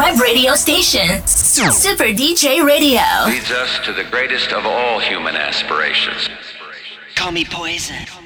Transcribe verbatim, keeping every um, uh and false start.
Live radio station. Super D J Radio. Leads us to the greatest of all human aspirations. Call me poison.